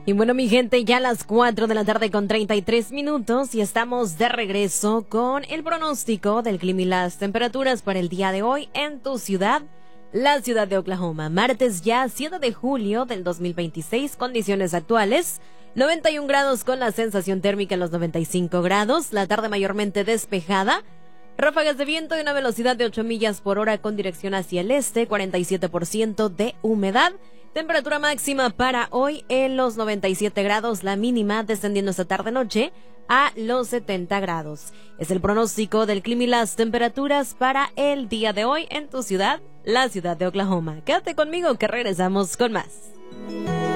Y bueno, mi gente, ya a las 4 de la tarde con 33 minutos y estamos de regreso con el pronóstico del clima y las temperaturas para el día de hoy en tu ciudad, la ciudad de Oklahoma. Martes ya 7 de julio del 2026, condiciones actuales: 91 grados con la sensación térmica en los 95 grados, la tarde mayormente despejada, ráfagas de viento de una velocidad de 8 millas por hora con dirección hacia el este, 47% de humedad. Temperatura máxima para hoy en los 97 grados, la mínima descendiendo esta tarde-noche a los 70 grados. Es el pronóstico del clima y las temperaturas para el día de hoy en tu ciudad, la ciudad de Oklahoma. Quédate conmigo que regresamos con más.